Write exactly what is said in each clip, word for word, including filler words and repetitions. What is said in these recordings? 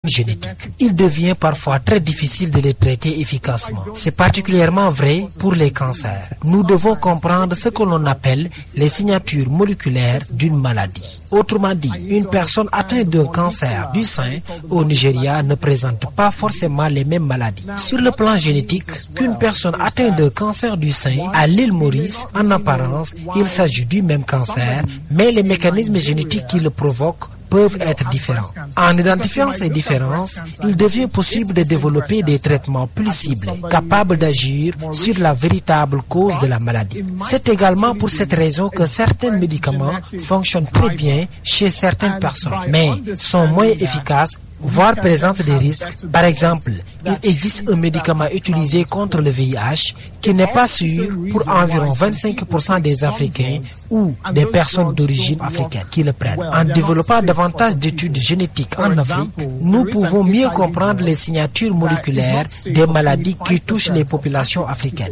génétiques. Il devient parfois très difficile de les traiter efficacement. C'est particulièrement vrai pour les cancers. Nous devons comprendre ce que l'on appelle les signatures moléculaires d'une maladie. Autrement dit, une personne atteinte d'un cancer du sein au Nigeria ne présente pas forcément les mêmes maladies. Sur le plan génétique, qu'une personne atteinte d'un cancer du sein à l'île Maurice, en apparence, il s'agit du même cancer, mais les mécanismes génétiques qui le provoquent peuvent être différents. En identifiant ces différences, il devient possible de développer des traitements plus ciblés, capables d'agir sur la véritable cause de la maladie. C'est également pour cette raison que certains médicaments fonctionnent très bien chez certaines personnes, mais sont moins efficaces, voire présentent des risques. Par exemple, il existe un médicament utilisé contre le V I H qui n'est pas sûr pour environ vingt-cinq pour cent des Africains ou des personnes d'origine africaine qui le prennent. En développant davantage d'études génétiques en Afrique, nous pouvons mieux comprendre les signatures moléculaires des maladies qui touchent les populations africaines.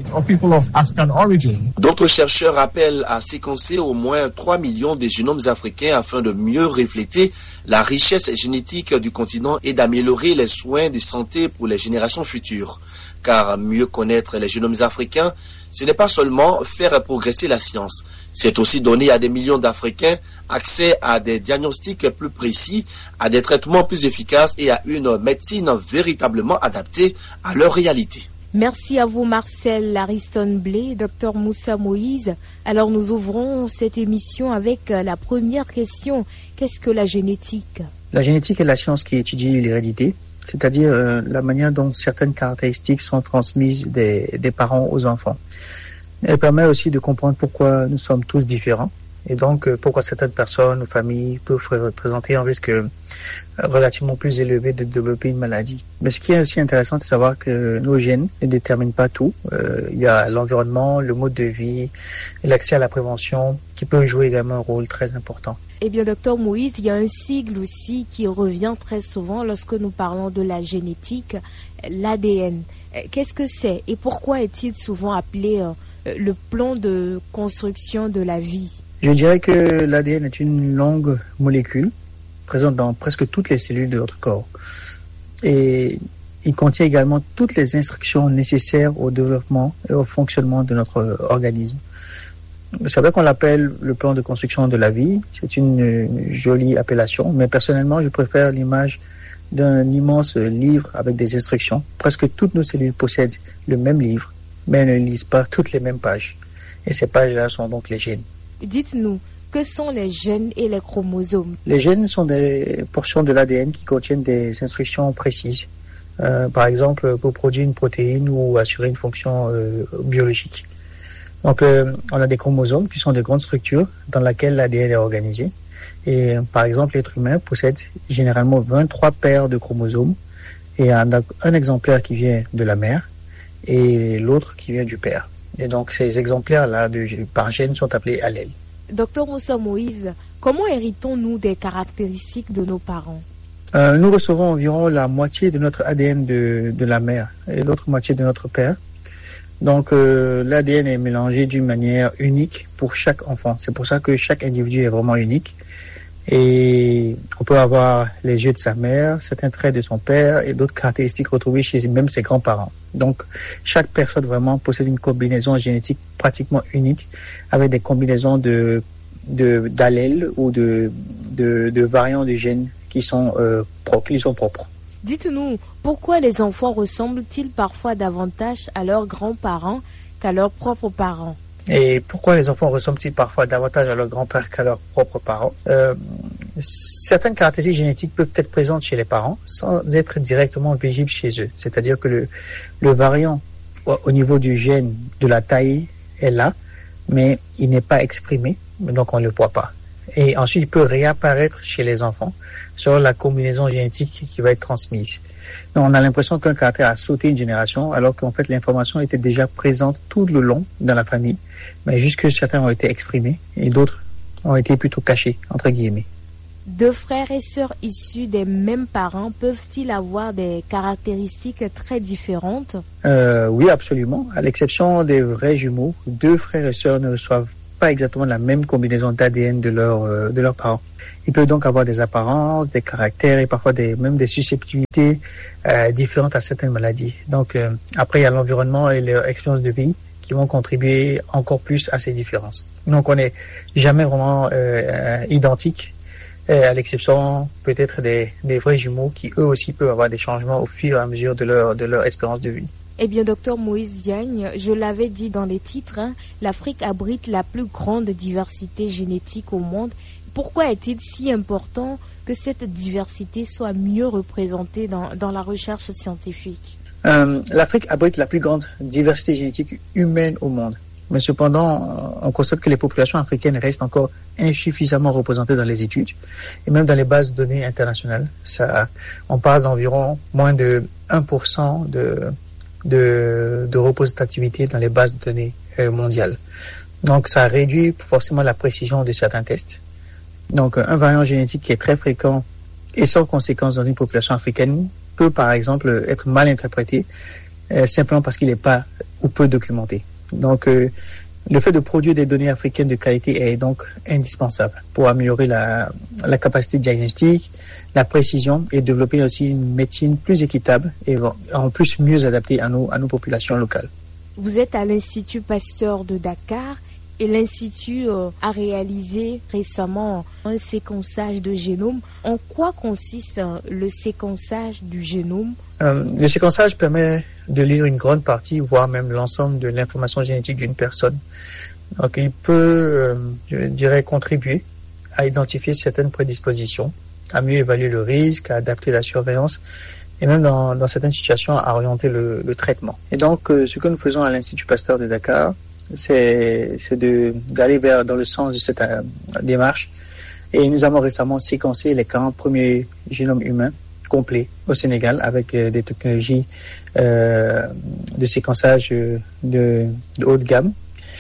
D'autres chercheurs appellent à séquencer au moins trois millions de génomes africains afin de mieux refléter la richesse génétique du continent et d'améliorer les soins de santé pour les générations futures. Car mieux connaître les génomes africains, ce n'est pas seulement faire progresser la science, c'est aussi donner à des millions d'Africains accès à des diagnostics plus précis, à des traitements plus efficaces et à une médecine véritablement adaptée à leur réalité. Merci à vous Marcel Lariston Blé, docteur Moussa Moïse. Alors nous ouvrons cette émission avec la première question. Qu'est-ce que la génétique ? La génétique est la science qui étudie l'hérédité, c'est-à-dire euh, la manière dont certaines caractéristiques sont transmises des, des parents aux enfants. Elle permet aussi de comprendre pourquoi nous sommes tous différents et donc euh, pourquoi certaines personnes ou familles peuvent présenter un risque euh, relativement plus élevé de développer une maladie. Mais ce qui est aussi intéressant, c'est de savoir que nos gènes ne déterminent pas tout. Euh, il y a l'environnement, le mode de vie, l'accès à la prévention qui peuvent jouer également un rôle très important. Eh bien, docteur Moïse, il y a un sigle aussi qui revient très souvent lorsque nous parlons de la génétique, l'A D N. Qu'est-ce que c'est et pourquoi est-il souvent appelé euh, le plan de construction de la vie ? Je dirais que l'A D N est une longue molécule présente dans presque toutes les cellules de notre corps. Et il contient également toutes les instructions nécessaires au développement et au fonctionnement de notre organisme. C'est vrai qu'on l'appelle le plan de construction de la vie. C'est une jolie appellation, mais personnellement, je préfère l'image d'un immense livre avec des instructions. Presque toutes nos cellules possèdent le même livre, mais elles ne lisent pas toutes les mêmes pages. Et ces pages-là sont donc les gènes. Dites-nous, que sont les gènes et les chromosomes ? Les gènes sont des portions de l'A D N qui contiennent des instructions précises. Euh, par exemple, pour produire une protéine ou assurer une fonction euh, biologique. Donc, euh, on a des chromosomes qui sont des grandes structures dans lesquelles l'A D N est organisé. Et par exemple, l'être humain possède généralement vingt-trois paires de chromosomes et un, un exemplaire qui vient de la mère et l'autre qui vient du père. Et donc, ces exemplaires-là de, par gène sont appelés allèles. Docteur Moussa Moïse, comment héritons-nous des caractéristiques de nos parents ? euh, Nous recevons environ la moitié de notre A D N de, de la mère et l'autre moitié de notre père. Donc, euh, l'A D N est mélangé d'une manière unique pour chaque enfant. C'est pour ça que chaque individu est vraiment unique. Et on peut avoir les yeux de sa mère, certains traits de son père et d'autres caractéristiques retrouvées chez même ses grands-parents. Donc, chaque personne vraiment possède une combinaison génétique pratiquement unique avec des combinaisons de, de, d'allèles ou de, de, de variants de gènes qui sont, euh, propres, qui sont propres. Dites-nous, pourquoi les enfants ressemblent-ils parfois davantage à leurs grands-parents qu'à leurs propres parents ? Et pourquoi les enfants ressemblent-ils parfois davantage à leurs grands-pères qu'à leurs propres parents ? euh, Certaines caractéristiques génétiques peuvent être présentes chez les parents sans être directement visibles chez eux. C'est-à-dire que le, le variant au niveau du gène de la taille est là, mais il n'est pas exprimé, donc on ne le voit pas. Et ensuite, il peut réapparaître chez les enfants sur la combinaison génétique qui va être transmise. Donc, on a l'impression qu'un caractère a sauté une génération, alors qu'en fait, l'information était déjà présente tout le long dans la famille, mais juste que certains ont été exprimés et d'autres ont été plutôt cachés, entre guillemets. Deux frères et sœurs issus des mêmes parents peuvent-ils avoir des caractéristiques très différentes ? euh, Oui, absolument. À l'exception des vrais jumeaux, deux frères et sœurs ne reçoivent pas exactement la même combinaison d'A D N de, leur, euh, de leurs parents. Ils peuvent donc avoir des apparences, des caractères et parfois des, même des susceptibilités euh, différentes à certaines maladies. Donc euh, après, il y a l'environnement et leur expérience de vie qui vont contribuer encore plus à ces différences. Donc on n'est jamais vraiment euh, identique, euh, à l'exception peut-être des, des vrais jumeaux qui eux aussi peuvent avoir des changements au fur et à mesure de leur, de leur espérance de vie. Eh bien, docteur Moïse Diagne, je l'avais dit dans les titres, hein, l'Afrique abrite la plus grande diversité génétique au monde. Pourquoi est-il si important que cette diversité soit mieux représentée dans, dans la recherche scientifique? euh, L'Afrique abrite la plus grande diversité génétique humaine au monde. Mais cependant, on constate que les populations africaines restent encore insuffisamment représentées dans les études et même dans les bases de données internationales. Ça, on parle d'environ moins de un pour cent de... De, de représentativité dans les bases de données euh, mondiales. Donc, ça réduit forcément la précision de certains tests. Donc, un variant génétique qui est très fréquent et sans conséquence dans une population africaine peut, par exemple, être mal interprété euh, simplement parce qu'il n'est pas ou peu documenté. Donc, euh, le fait de produire des données africaines de qualité est donc indispensable pour améliorer la, la capacité diagnostique, la précision et développer aussi une médecine plus équitable et en plus mieux adaptée à nos, à nos populations locales. Vous êtes à l'Institut Pasteur de Dakar et l'Institut euh, a réalisé récemment un séquençage de génome. En quoi consiste euh, le séquençage du génome? euh, Le séquençage permet de lire une grande partie, voire même l'ensemble de l'information génétique d'une personne. Donc il peut, euh, je dirais, contribuer à identifier certaines prédispositions, à mieux évaluer le risque, à adapter la surveillance et même dans, dans certaines situations à orienter le, le traitement. Et donc euh, ce que nous faisons à l'Institut Pasteur de Dakar, c'est, c'est de, d'aller vers dans le sens de cette euh, démarche. Et nous avons récemment séquencé les quarante premiers génomes humains complets au Sénégal avec euh, des technologies euh, de séquençage de, de haute gamme.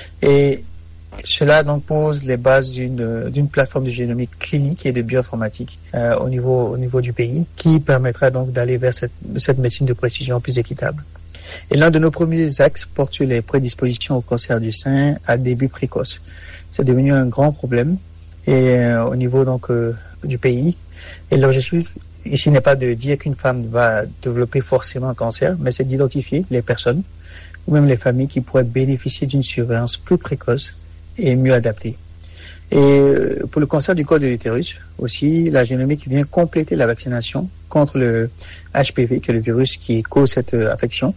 Et cela donc pose les bases d'une, d'une plateforme de génomique clinique et de bioinformatique euh, au niveau au niveau du pays, qui permettra donc d'aller vers cette, cette médecine de précision plus équitable. Et l'un de nos premiers axes porte sur les prédispositions au cancer du sein à début précoce. C'est devenu un grand problème et euh, au niveau donc euh, du pays. Et l'objectif ici n'est pas de dire qu'une femme va développer forcément un cancer, mais c'est d'identifier les personnes ou même les familles qui pourraient bénéficier d'une surveillance plus précoce et mieux adaptée. Et pour le cancer du col de l'utérus aussi, la génomique vient compléter la vaccination contre le H P V, qui est le virus qui cause cette affection,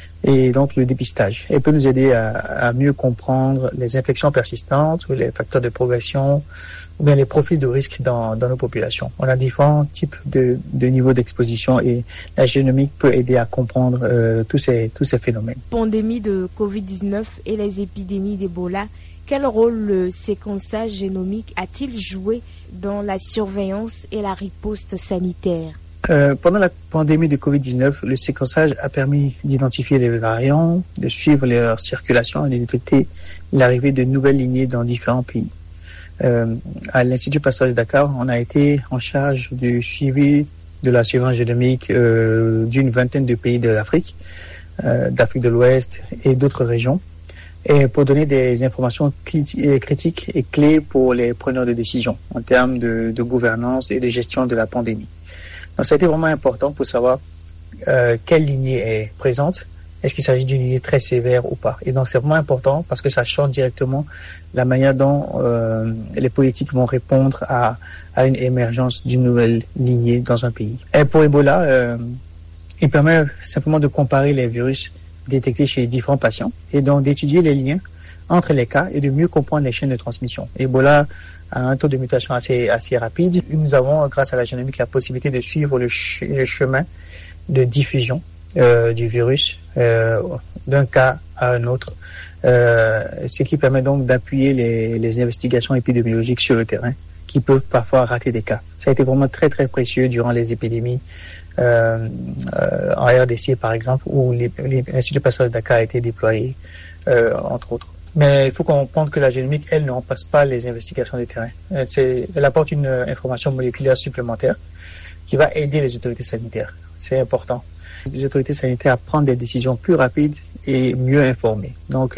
et donc le dépistage. Elle peut nous aider à, à mieux comprendre les infections persistantes, ou les facteurs de progression, ou bien les profils de risque dans, dans nos populations. On a différents types de, de niveaux d'exposition et la génomique peut aider à comprendre euh, tous ces, tous ces phénomènes. Pandémie de covid dix-neuf et les épidémies d'Ebola, quel rôle le séquençage génomique a-t-il joué dans la surveillance et la riposte sanitaire? Euh, pendant la pandémie de covid dix-neuf, le séquençage a permis d'identifier les variants, de suivre leur circulation et de détecter l'arrivée de nouvelles lignées dans différents pays. Euh, à l'Institut Pasteur de Dakar, on a été en charge du suivi de la surveillance génomique euh, d'une vingtaine de pays de l'Afrique, euh, d'Afrique de l'Ouest et d'autres régions, et pour donner des informations critiques et clés pour les preneurs de décision en termes de, de gouvernance et de gestion de la pandémie. Donc ça a été vraiment important pour savoir euh, quelle lignée est présente, est-ce qu'il s'agit d'une lignée très sévère ou pas. Et donc c'est vraiment important parce que ça change directement la manière dont euh, les politiques vont répondre à, à une émergence d'une nouvelle lignée dans un pays. Et pour Ebola, euh, il permet simplement de comparer les virus détectés chez différents patients et donc d'étudier les liens entre les cas et de mieux comprendre les chaînes de transmission. Ebola a un taux de mutation assez, assez rapide. Nous avons, grâce à la génomique, la possibilité de suivre le, ch- le chemin de diffusion euh, du virus euh, d'un cas à un autre, euh, ce qui permet donc d'appuyer les, les investigations épidémiologiques sur le terrain qui peuvent parfois rater des cas. Ça a été vraiment très très précieux durant les épidémies euh, euh, en R D C par exemple, où l'Institut Pasteur de Dakar a été déployé, euh, entre autres. Mais il faut comprendre que la génomique, elle, ne remplace pas les investigations de terrain. C'est, elle apporte une information moléculaire supplémentaire qui va aider les autorités sanitaires. C'est important. Les autorités sanitaires à prendre des décisions plus rapides et mieux informées. Donc, euh,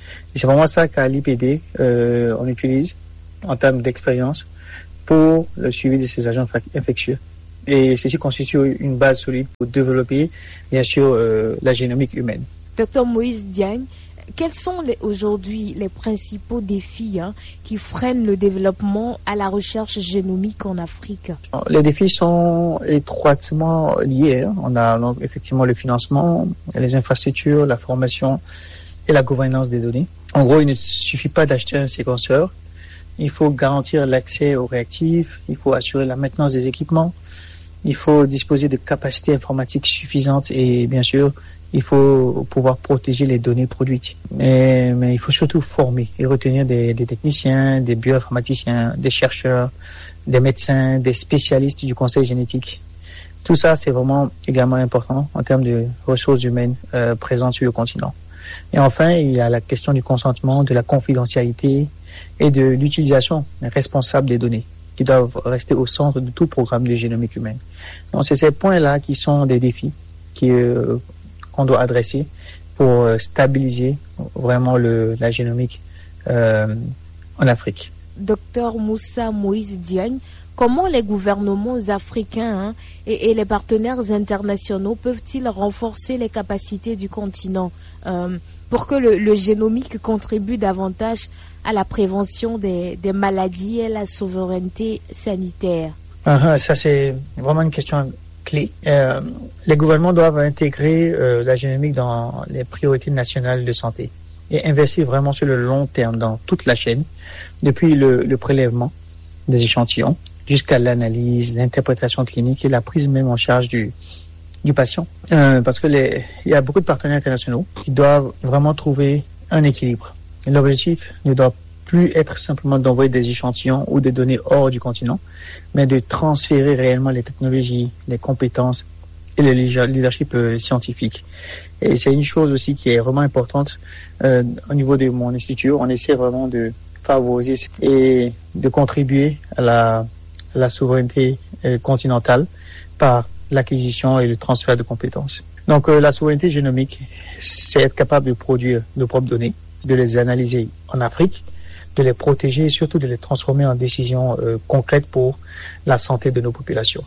Et c'est vraiment ça qu'à l'I P D, euh, on utilise en termes d'expérience pour le suivi de ces agents infectieux. Et ceci constitue une base solide pour développer, bien sûr, euh, la génomique humaine. Docteur Moïse Diagne, quels sont les, aujourd'hui les principaux défis hein, qui freinent le développement à la recherche génomique en Afrique? Les défis sont étroitement liés. Hein. On a donc effectivement le financement, les infrastructures, la formation et la gouvernance des données. En gros, il ne suffit pas d'acheter un séquenceur. Il faut garantir l'accès aux réactifs, il faut assurer la maintenance des équipements, il faut disposer de capacités informatiques suffisantes et bien sûr, il faut pouvoir protéger les données produites. Mais, mais il faut surtout former et retenir des, des techniciens, des bioinformaticiens, des chercheurs, des médecins, des spécialistes du conseil génétique. Tout ça, c'est vraiment également important en termes de ressources humaines euh, présentes sur le continent. Et enfin, il y a la question du consentement, de la confidentialité et de l'utilisation responsable des données qui doivent rester au centre de tout programme de génomique humaine. Donc, c'est ces points-là qui sont des défis qui, euh, qu'on doit adresser pour stabiliser vraiment le, la génomique euh, en Afrique. Docteur Moussa Moïse Diagne, comment les gouvernements africains hein, et, et les partenaires internationaux peuvent-ils renforcer les capacités du continent euh, pour que le, le génomique contribue davantage à la prévention des, des maladies et la souveraineté sanitaire? Uh-huh, ça, c'est vraiment une question clé. Euh, les gouvernements doivent intégrer euh, la génomique dans les priorités nationales de santé et investir vraiment sur le long terme dans toute la chaîne, depuis le, le prélèvement des échantillons jusqu'à l'analyse, l'interprétation clinique et la prise même en charge du, du patient. Euh, parce que les, il y a beaucoup de partenaires internationaux qui doivent vraiment trouver un équilibre. L'objectif ne doit plus être simplement d'envoyer des échantillons ou des données hors du continent, mais de transférer réellement les technologies, les compétences et le leadership euh, scientifique. Et c'est une chose aussi qui est vraiment importante euh, au niveau de mon institut. On essaie vraiment de favoriser et de contribuer à la, à la souveraineté euh, continentale par l'acquisition et le transfert de compétences. Donc euh, la souveraineté génomique, c'est être capable de produire nos propres données, de les analyser en Afrique, de les protéger et surtout de les transformer en décisions euh, concrètes pour la santé de nos populations.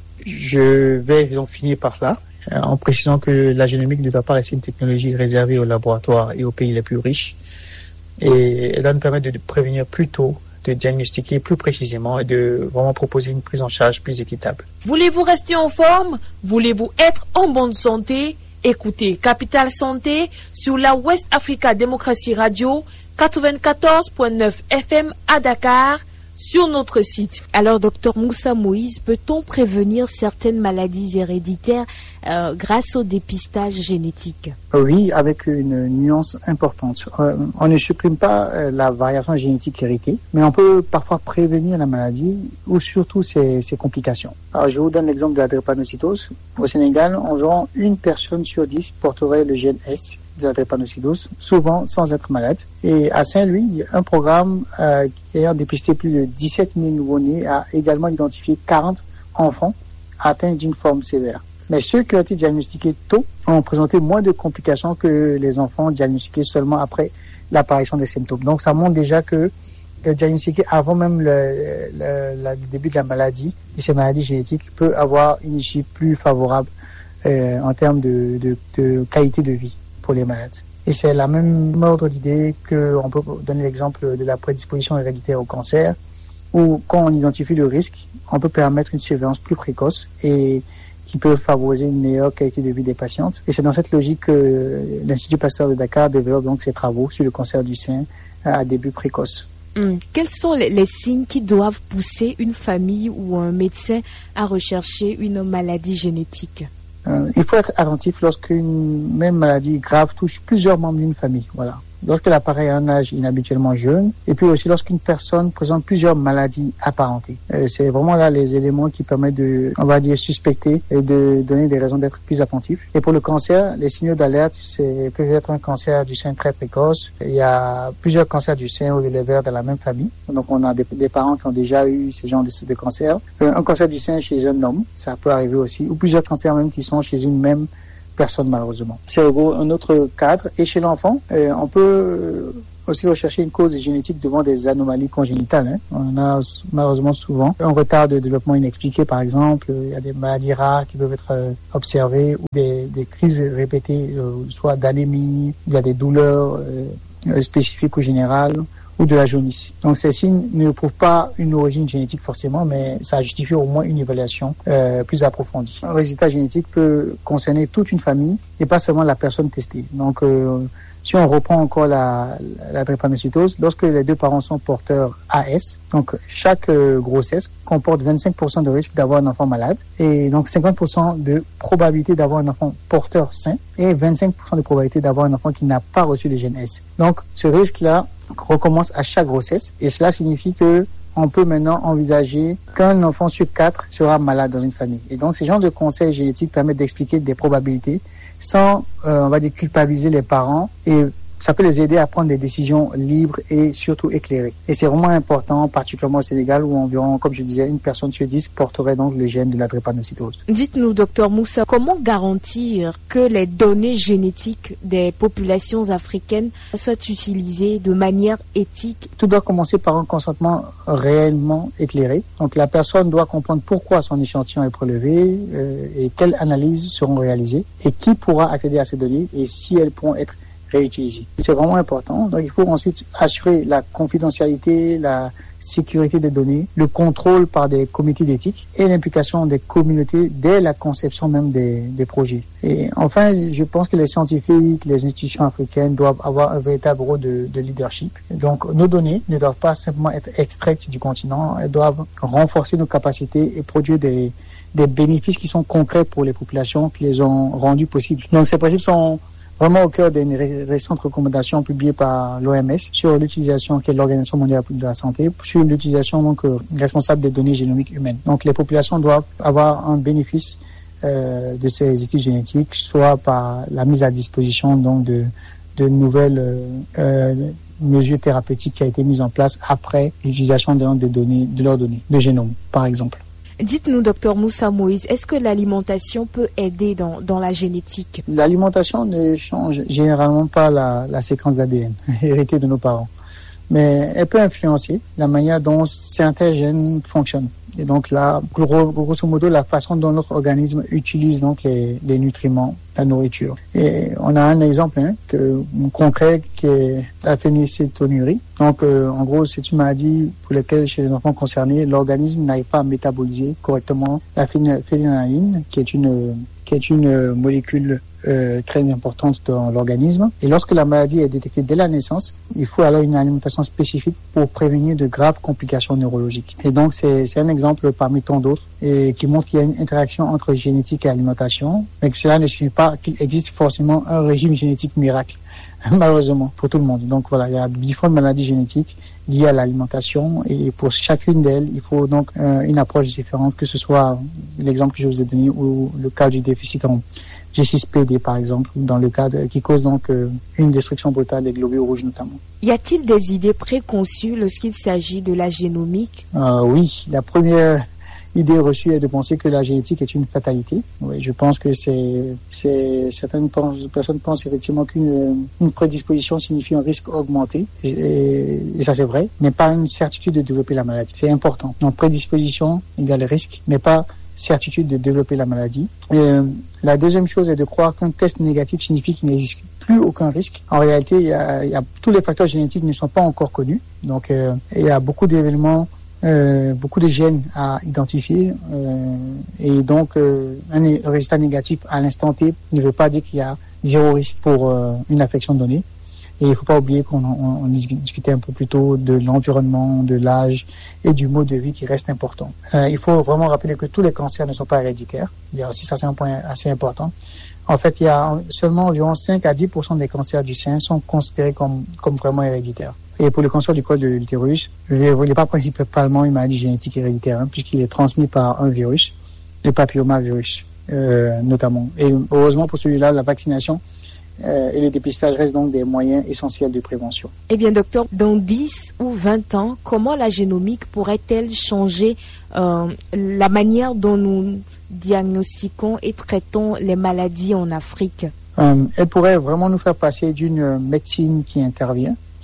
Je vais donc finir par là, euh, en précisant que la génomique ne doit pas rester une technologie réservée aux laboratoires et aux pays les plus riches. Et elle doit nous permettre de prévenir plus tôt, de diagnostiquer plus précisément et de vraiment proposer une prise en charge plus équitable. Voulez-vous rester en forme? Voulez-vous être en bonne santé? Écoutez Capital Santé sur la West Africa Démocratie Radio quatre-vingt-quatorze point neuf F M à Dakar sur notre site. Alors, docteur Moussa Moïse, peut-on prévenir certaines maladies héréditaires euh, grâce au dépistage génétique? Oui, avec une nuance importante. Euh, on ne supprime pas euh, la variation génétique héritée, mais on peut parfois prévenir la maladie ou surtout ses, ses complications. Alors, je vous donne l'exemple de la drépanocytose. Au Sénégal, environ une personne sur dix porterait le gène S de la drépanocytose, souvent sans être malade. Et à Saint-Louis, un programme euh, ayant dépisté plus de dix-sept mille nouveau-nés a également identifié quarante enfants atteints d'une forme sévère. Mais ceux qui ont été diagnostiqués tôt ont présenté moins de complications que les enfants diagnostiqués seulement après l'apparition des symptômes. Donc ça montre déjà que le diagnostiqué avant même le, le, le début de la maladie, de ces maladies génétiques, peut avoir une issue plus favorable euh, en termes de, de, de qualité de vie pour les malades. Et c'est la même ordre d'idée qu'on peut donner l'exemple de la prédisposition héréditaire au cancer, où quand on identifie le risque, on peut permettre une surveillance plus précoce et qui peut favoriser une meilleure qualité de vie des patientes. Et c'est dans cette logique que l'Institut Pasteur de Dakar développe donc ses travaux sur le cancer du sein à début précoce. Hum. Quels sont les, les signes qui doivent pousser une famille ou un médecin à rechercher une maladie génétique? Euh, il faut être attentif lorsqu'une même maladie grave touche plusieurs membres d'une famille. Voilà. Lorsqu'elle apparaît à un âge inhabituellement jeune, et puis aussi lorsqu'une personne présente plusieurs maladies apparentées. Euh, c'est vraiment là les éléments qui permettent de, on va dire, suspecter et de donner des raisons d'être plus attentifs. Et pour le cancer, les signaux d'alerte, c'est peut-être un cancer du sein très précoce. Il y a plusieurs cancers du sein ou de l'ovaire dans la même famille. Donc on a des, des parents qui ont déjà eu ce genre de, de cancer. Euh, un cancer du sein chez un homme, ça peut arriver aussi, ou plusieurs cancers même qui sont chez une même personne malheureusement. C'est un autre cadre. Et chez l'enfant, euh, on peut aussi rechercher une cause génétique devant des anomalies congénitales. Hein. On a malheureusement souvent un retard de développement inexpliqué, par exemple. Il y a des maladies rares qui peuvent être euh, observées ou des, des crises répétées, euh, soit d'anémie, il y a des douleurs euh, spécifiques ou générales, ou de la jaunisse. Donc ces signes ne prouvent pas une origine génétique forcément, mais ça justifie au moins une évaluation euh, plus approfondie. Un résultat génétique peut concerner toute une famille et pas seulement la personne testée. Donc euh, si on reprend encore la, la drépanocytose, lorsque les deux parents sont porteurs A S, donc chaque euh, grossesse comporte vingt-cinq pour cent de risque d'avoir un enfant malade et donc cinquante pour cent de probabilité d'avoir un enfant porteur sain et vingt-cinq pour cent de probabilité d'avoir un enfant qui n'a pas reçu les gènes S. Donc ce risque-là recommence à chaque grossesse et cela signifie que on peut maintenant envisager qu'un enfant sur quatre sera malade dans une famille. Et donc ces genres de conseils génétiques permettent d'expliquer des probabilités sans, euh, on va dire, culpabiliser les parents et ça peut les aider à prendre des décisions libres et surtout éclairées. Et c'est vraiment important, particulièrement au Sénégal, où environ, comme je disais, une personne sur dix porterait donc le gène de la drépanocytose. Dites-nous, docteur Moussa, comment garantir que les données génétiques des populations africaines soient utilisées de manière éthique? Tout doit commencer par un consentement réellement éclairé. Donc la personne doit comprendre pourquoi son échantillon est prélevé euh, et quelles analyses seront réalisées et qui pourra accéder à ces données et si elles pourront être réutilisées. C'est vraiment important. Donc il faut ensuite assurer la confidentialité, la sécurité des données, le contrôle par des comités d'éthique et l'implication des communautés dès la conception même des, des projets. Et enfin, je pense que les scientifiques, les institutions africaines doivent avoir un véritable rôle de, de leadership. Donc nos données ne doivent pas simplement être extraites du continent, elles doivent renforcer nos capacités et produire des, des bénéfices qui sont concrets pour les populations qui les ont rendus possibles. Donc ces principes sont vraiment au cœur d'une récente recommandation publiée par l'O M S sur l'utilisation, qui est l'Organisation mondiale de la santé, sur l'utilisation donc euh, responsable des données génomiques humaines. Donc les populations doivent avoir un bénéfice euh, de ces études génétiques, soit par la mise à disposition donc de, de nouvelles euh, euh, mesures thérapeutiques qui a été mise en place après l'utilisation de, des données, de leurs données, de génome, par exemple. Dites-nous, docteur Moussa Moïse, est-ce que l'alimentation peut aider dans, dans la génétique? L'alimentation ne change généralement pas la, la séquence d'A D N héritée de nos parents, mais elle peut influencer la manière dont certains gènes fonctionnent. Et donc là, grosso modo, la façon dont notre organisme utilise donc les, les nutriments, la nourriture. Et on a un exemple hein, que, concret qui est la phénylcétonurie. Donc euh, en gros, c'est une maladie pour laquelle chez les enfants concernés, l'organisme n'arrive pas à métaboliser correctement la phénylalanine, qui est une qui est une molécule euh, très importante dans l'organisme. Et lorsque la maladie est détectée dès la naissance, il faut alors une alimentation spécifique pour prévenir de graves complications neurologiques. Et donc c'est, c'est un exemple parmi tant d'autres et qui montre qu'il y a une interaction entre génétique et alimentation, mais que cela ne suffit pas qu'il existe forcément un régime génétique miracle, malheureusement, pour tout le monde. Donc voilà, il y a différentes maladies génétiques liées à l'alimentation et pour chacune d'elles, il faut donc euh, une approche différente, que ce soit l'exemple que je vous ai donné ou le cas du déficit en G six P D par exemple, dans le cas de, qui cause donc euh, une destruction brutale des globules rouges notamment. Y a-t-il des idées préconçues lorsqu'il s'agit de la génomique? euh, Oui, la première idée reçue est de penser que la génétique est une fatalité. Oui, je pense que c'est, c'est certaines personnes pensent effectivement qu'une une prédisposition signifie un risque augmenté, et, et ça c'est vrai, mais pas une certitude de développer la maladie. C'est important. Donc prédisposition égale risque, mais pas certitude de développer la maladie. Et, euh, la deuxième chose est de croire qu'un test négatif signifie qu'il n'existe plus aucun risque. En réalité, il y a, il y a, tous les facteurs génétiques ne sont pas encore connus. Donc, euh, il y a beaucoup d'événements, euh, beaucoup de gènes à identifier. Euh, et donc, euh, un résultat négatif à l'instant T ne veut pas dire qu'il y a zéro risque pour euh, une affection donnée. Et il ne faut pas oublier qu'on on, on discutait un peu plus tôt de l'environnement, de l'âge et du mode de vie qui reste important. Euh, il faut vraiment rappeler que tous les cancers ne sont pas héréditaires. Il y a aussi, ça c'est un point assez important. En fait, il y a seulement environ cinq à dix pour cent des cancers du sein sont considérés comme, comme vraiment héréditaires. Et pour le cancer du col de l'utérus, il n'est pas principalement une maladie génétique héréditaire, hein, puisqu'il est transmis par un virus, le papillomavirus euh, notamment. Et heureusement pour celui-là, la vaccination Euh, et le dépistage reste donc des moyens essentiels de prévention. Eh bien, docteur, dans dix ou vingt ans, comment la génomique pourrait-elle changer euh, la manière dont nous diagnostiquons et traitons les maladies en Afrique? Euh, elle pourrait vraiment nous faire passer d'une médecine qui intervient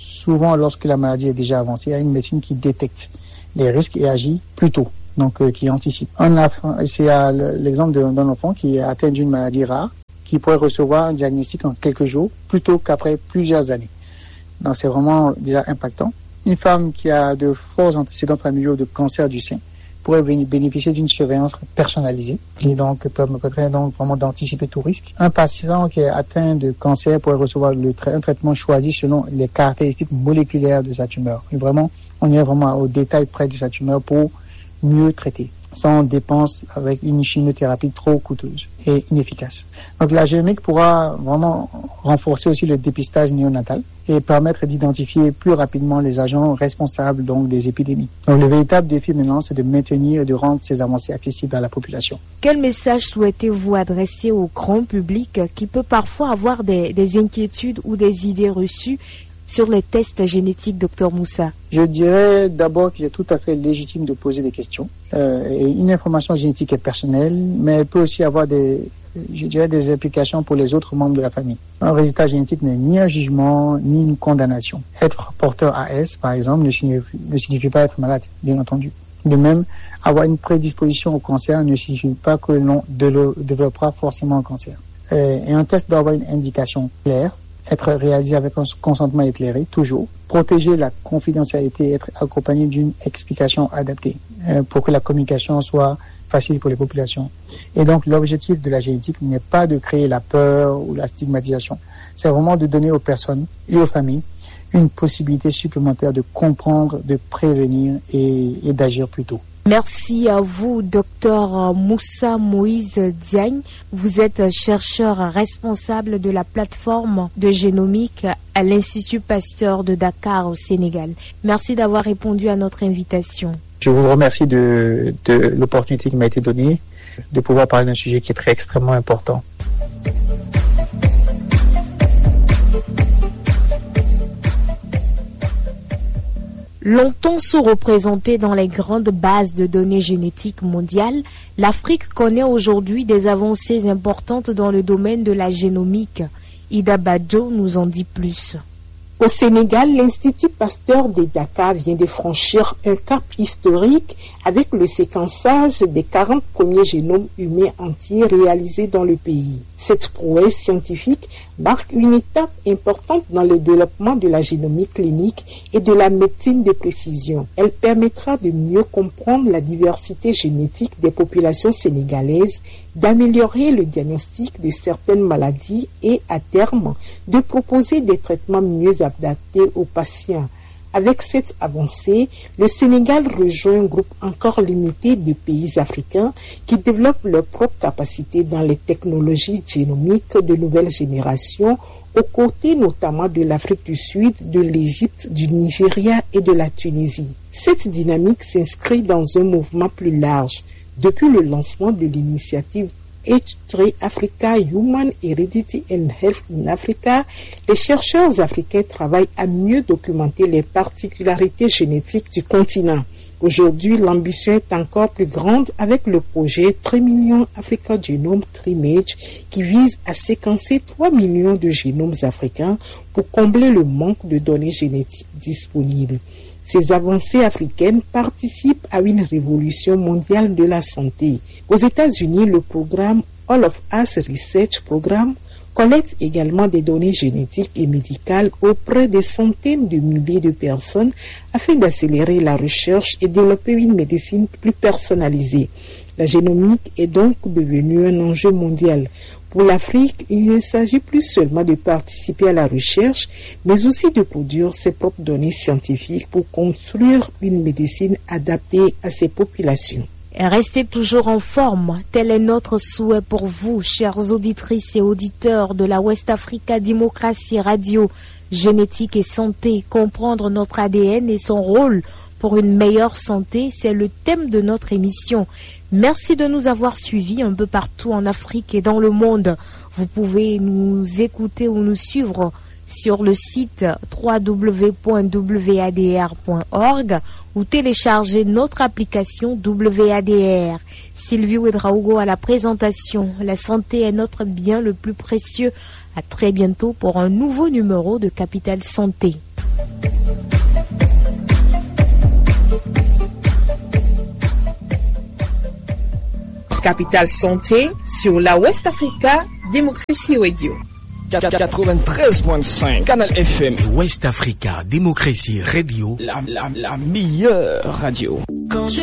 souvent lorsque la maladie est déjà avancée, il y a une médecine qui détecte les risques et agit plus tôt, donc euh, qui anticipe. On a, c'est l'exemple d'un enfant qui est atteint d'une maladie rare, qui pourrait recevoir un diagnostic en quelques jours, plutôt qu'après plusieurs années. Donc c'est vraiment déjà impactant. Une femme qui a de forts antécédents familiaux de cancer du sein pourrait bénéficier d'une surveillance personnalisée, qui donc permettrait donc vraiment d'anticiper tout risque. Un patient qui est atteint de cancer pourrait recevoir le tra- un traitement choisi selon les caractéristiques moléculaires de sa tumeur. Et vraiment, on irait vraiment au détail près de sa tumeur pour mieux traiter, sans dépense avec une chimiothérapie trop coûteuse et inefficace. Donc la génomique pourra vraiment renforcer aussi le dépistage néonatal et permettre d'identifier plus rapidement les agents responsables donc des épidémies. Donc le véritable défi maintenant, c'est de maintenir et de rendre ces avancées accessibles à la population. Quel message souhaitez-vous adresser au grand public qui peut parfois avoir des, des inquiétudes ou des idées reçues sur les tests génétiques, docteur Moussa? Je dirais d'abord qu'il est tout à fait légitime de poser des questions. Euh, et une information génétique est personnelle, mais elle peut aussi avoir des, je dirais, des implications pour les autres membres de la famille. Un résultat génétique n'est ni un jugement, ni une condamnation. Être porteur A S, par exemple, ne signifie, ne signifie pas être malade, bien entendu. De même, avoir une prédisposition au cancer ne signifie pas que l'on développera forcément un cancer. Euh, et un test doit avoir une indication claire, être réalisé avec un consentement éclairé, toujours. Protéger la confidentialité et être accompagné d'une explication adaptée euh, pour que la communication soit facile pour les populations. Et donc, l'objectif de la génétique n'est pas de créer la peur ou la stigmatisation. C'est vraiment de donner aux personnes et aux familles une possibilité supplémentaire de comprendre, de prévenir et, et d'agir plus tôt. Merci à vous, docteur Moussa Moïse Diagne. Vous êtes chercheur responsable de la plateforme de génomique à l'Institut Pasteur de Dakar au Sénégal. Merci d'avoir répondu à notre invitation. Je vous remercie de, de l'opportunité qui m'a été donnée de pouvoir parler d'un sujet qui est très extrêmement important. Longtemps sous-représentée dans les grandes bases de données génétiques mondiales, l'Afrique connaît aujourd'hui des avancées importantes dans le domaine de la génomique. Ida Badjo nous en dit plus. Au Sénégal, l'Institut Pasteur de Dakar vient de franchir un cap historique avec le séquençage des quarante premiers génomes humains entiers réalisés dans le pays. Cette prouesse scientifique marque une étape importante dans le développement de la génomique clinique et de la médecine de précision. Elle permettra de mieux comprendre la diversité génétique des populations sénégalaises, d'améliorer le diagnostic de certaines maladies et, à terme, de proposer des traitements mieux adaptés aux patients. Avec cette avancée, le Sénégal rejoint un groupe encore limité de pays africains qui développent leurs propres capacités dans les technologies génomiques de nouvelle génération, aux côtés notamment de l'Afrique du Sud, de l'Égypte, du Nigeria et de la Tunisie. Cette dynamique s'inscrit dans un mouvement plus large. Depuis le lancement de l'initiative H trois Africa Human Heredity and Health in Africa, les chercheurs africains travaillent à mieux documenter les particularités génétiques du continent. Aujourd'hui, l'ambition est encore plus grande avec le projet trois millions Africa Genome Trimage qui vise à séquencer trois millions de génomes africains pour combler le manque de données génétiques disponibles. Ces avancées africaines participent à une révolution mondiale de la santé. Aux États-Unis, le programme All of Us Research Program collecte également des données génétiques et médicales auprès des centaines de milliers de personnes afin d'accélérer la recherche et développer une médecine plus personnalisée. La génomique est donc devenue un enjeu mondial. Pour l'Afrique, il ne s'agit plus seulement de participer à la recherche, mais aussi de produire ses propres données scientifiques pour construire une médecine adaptée à ses populations. Restez toujours en forme, tel est notre souhait pour vous, chères auditrices et auditeurs de la West Africa Démocratie Radio, génétique et santé. Comprendre notre A D N et son rôle pour une meilleure santé, c'est le thème de notre émission. Merci de nous avoir suivis un peu partout en Afrique et dans le monde. Vous pouvez nous écouter ou nous suivre sur le site w w w point w a d r point org ou télécharger notre application W A D R. Sylvie Ouedraogo à la présentation. La santé est notre bien le plus précieux. À très bientôt pour un nouveau numéro de Capital Santé. Capital Santé sur la West Africa Democracy Radio. quatre-vingt-treize virgule cinq Canal F M. West Africa Democracy Radio. La, la, la meilleure radio. Quand je